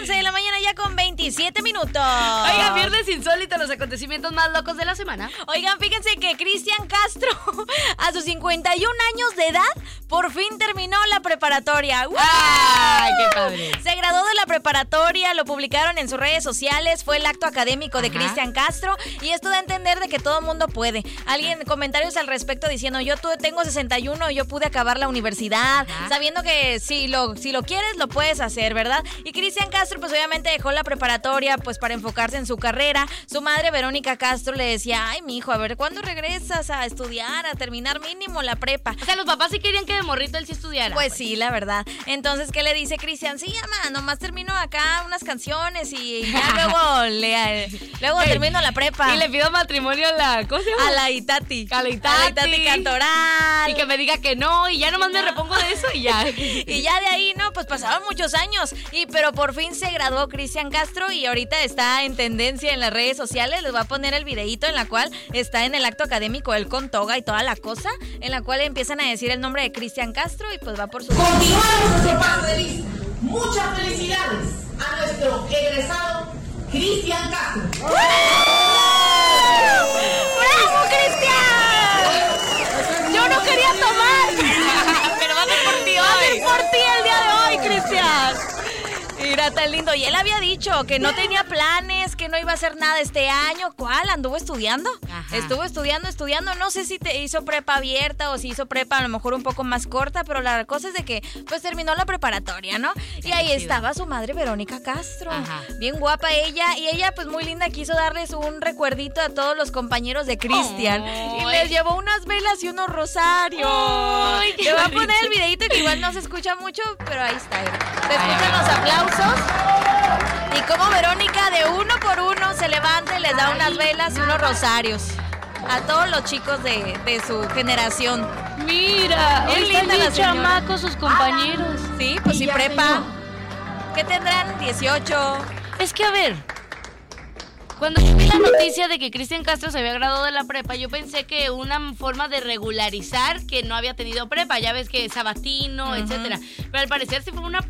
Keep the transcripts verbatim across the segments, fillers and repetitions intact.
once de la mañana ya con veintisiete minutos. Oigan, viernes insólito, los acontecimientos más locos de la semana. Oigan, fíjense que Cristian Castro, a sus cincuenta y un años de edad, por fin terminó la preparatoria. ¡Wow! ¡Ay, qué padre! Se graduó de la preparatoria, lo publicaron en sus redes sociales, fue el acto académico de Cristian Castro, y esto da a entender de que todo mundo puede. Alguien, comentarios al respecto diciendo, yo tu- tengo sesenta y uno, yo pude acabar la universidad, Ajá. sabiendo que si lo, si lo quieres, lo puedes hacer, ¿verdad? Y Cristian Castro, pues obviamente dejó la preparatoria, pues para enfocarse en su carrera. Su madre, Verónica Castro, le decía, ay, mijo, a ver, ¿cuándo regresas a estudiar, a terminar mínimo la prepa? O sea, los papás sí querían que de morrito él sí estudiara. Pues sí, la verdad. Entonces, ¿qué le dice Cristian? Sí, ama, nomás termino acá unas canciones y ya luego le, luego Ey, termino la prepa. Y le pido matrimonio a la... ¿Cómo se llama? A la Itati. A la Itati. A la Itati Cantoral. Y que me diga que no, y ya nomás me repongo de eso y ya. Y ya de ahí, no, pues pasaron muchos años. Y pero por fin se graduó Cristian Castro y ahorita está en tendencia en las redes sociales. Les voy a poner el videíto en la cual está en el acto académico él con toga y toda la cosa, en la cual empiezan a decir el nombre de Cristian Castro y pues va por su... Continuamos nuestro pase de lista. Muchas felicidades a nuestro egresado Cristian Castro. ¡Bravo, Cristian! Yo no quería tomar. Pero va a ser por ti Va a hoy. ser por ti el día de hoy, Cristian. Mira, tan lindo. Y él había dicho que no tenía planes, que no iba a hacer nada este año. ¿Cuál? ¿Anduvo estudiando? Ajá. Estuvo estudiando, estudiando. No sé si te hizo prepa abierta o si hizo prepa a lo mejor un poco más corta, pero la cosa es de que pues terminó la preparatoria, ¿no? Y ahí chido. estaba su madre, Verónica Castro. Ajá. Bien guapa ella. Y ella, pues muy linda, quiso darles un recuerdito a todos los compañeros de Cristian. Ay. Y les llevó unas velas y unos rosarios. Ay, qué Te voy a bonito. poner el videito que igual no se escucha mucho, pero ahí está. Se Ay, escuchan ay. los aplausos. Y como Verónica de uno por uno se levanta y les da unas velas y unos rosarios a todos los chicos de, de su generación. Mira, Bien hoy linda están la bien señora. chamacos sus compañeros. Sí, pues sí, Y ya prepa. ¿Qué tendrán? dieciocho. Es que a ver, cuando yo vi la noticia de que Cristian Castro se había graduado de la prepa, yo pensé que una forma de regularizar que no había tenido prepa, ya ves que sabatino, Ujú. etcétera. Pero al parecer sí fue una,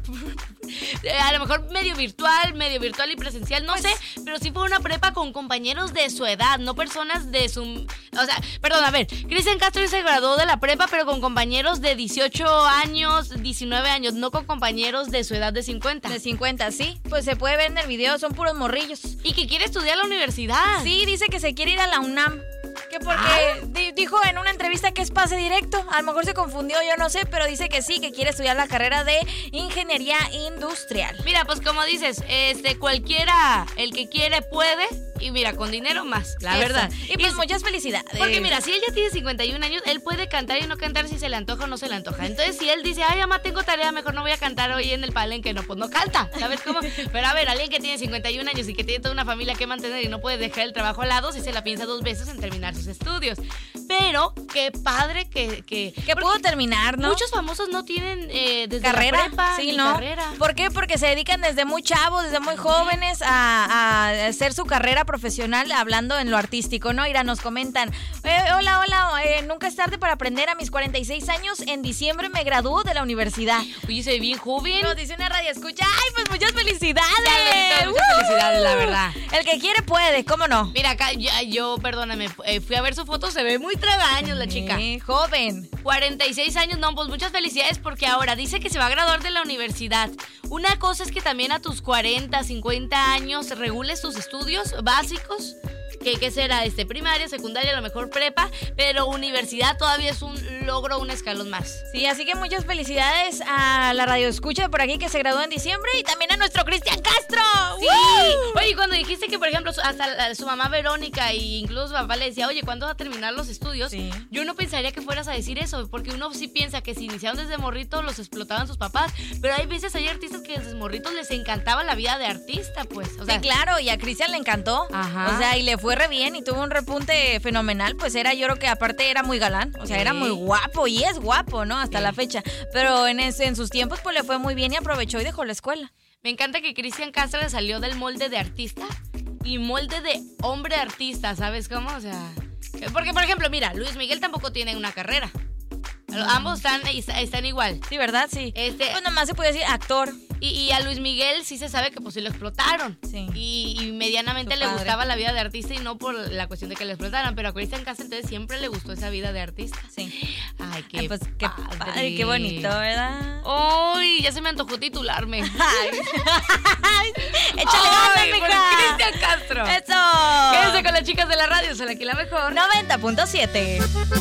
a lo mejor medio virtual, medio virtual y presencial, no Pues- sé, pero sí fue una prepa con compañeros de su edad, no personas de su, o sea, perdón, a ver, Cristian Castro se graduó de la prepa, pero con compañeros de dieciocho años, diecinueve años, no con compañeros de su edad de cincuenta. De cincuenta, sí. Pues se puede ver en el video, son puros morrillos. Y que quiere estudiar a la universidad. Sí, dice que se quiere ir a la UNAM. Que porque di- dijo en una entrevista que es pase directo. A lo mejor se confundió, yo no sé, pero dice que sí, que quiere estudiar la carrera de ingeniería industrial. Mira, pues como dices, este cualquiera, el que quiere puede, y mira, con dinero más, la Eso. verdad. Y pues es- muchas felicidades. Porque mira, si él ya tiene cincuenta y un años, él puede cantar y no cantar si se le antoja o no se le antoja. Entonces, si él dice, ay, mamá, tengo tarea, mejor no voy a cantar hoy en el palenque, no, pues no canta, ¿sabes cómo? Pero a ver, alguien que tiene cincuenta y un años y que tiene toda una familia que mantener y no puede dejar el trabajo al lado, si se la piensa dos veces en terminar sus estudios. Pero, qué padre que... Que, que pudo terminar, ¿no? Muchos famosos no tienen eh, desde carrera, la prepa sí, ni ¿no? carrera. ¿Por qué? Porque se dedican desde muy chavos, desde muy jóvenes a, a hacer su carrera profesional hablando en lo artístico, ¿no? Ira, nos comentan, eh, hola, hola, eh, nunca es tarde para aprender. A mis cuarenta y seis años, en diciembre me graduó de la universidad. Oye, se ve bien joven. Nos dice una radio escucha, ay, pues muchas felicidades. Dale, muchas ¡Woo! felicidades, la verdad. El que quiere puede, ¿cómo no? Mira, acá yo, yo, perdóname, eh, fui a ver su foto, se ve muy tragaños la chica. Sí, joven. cuarenta y seis años, no, pues muchas felicidades porque ahora dice que se va a graduar de la universidad. Una cosa es que también a tus cuarenta, cincuenta años regules tus estudios básicos. Que, que será este primaria, secundaria, a lo mejor prepa, pero universidad todavía es un logro, un escalón más. Sí, así que muchas felicidades a la radio escucha por aquí que se graduó en diciembre y también a nuestro Cristian Castro. Sí. ¡Woo! Oye, cuando dijiste que, por ejemplo, su- hasta la- su mamá Verónica e incluso su papá le decía, oye, ¿cuándo vas a terminar los estudios? Sí. Yo no pensaría que fueras a decir eso, porque uno sí piensa que si iniciaron desde morrito los explotaban sus papás, pero hay veces hay artistas que desde morritos les encantaba la vida de artista, pues. O sea, Sí, claro, y a Cristian le encantó. Ajá. O sea, y le fue re bien y tuvo un repunte fenomenal. Pues era, yo creo que aparte era muy galán. O sea, Sí. era muy guapo y es guapo, ¿no? Hasta Sí. la fecha. Pero en, ese- en sus tiempos, pues le fue muy bien y aprovechó y dejó la escuela. me encanta que Cristian Castro le salió del molde de artista y molde de hombre artista, ¿sabes cómo? O sea, porque por ejemplo, mira, Luis Miguel tampoco tiene una carrera. Ambos están, están igual. Sí, ¿verdad? Sí. Este, pues nomás se puede decir actor. Y, y a Luis Miguel sí se sabe que pues sí lo explotaron. Sí. Y, y medianamente Su le padre. gustaba la vida de artista y no por la cuestión de que le explotaran. Pero a Cristian Castro entonces siempre le gustó esa vida de artista. Sí. Ay, qué Ay, pues qué padre. padre, qué bonito, ¿verdad? Ay, ya se me antojó titularme. Ay. Échale Ay, ganas, por mija. Cristian Castro. Eso. Quédense con las chicas de la radio, son aquí la mejor. noventa punto siete.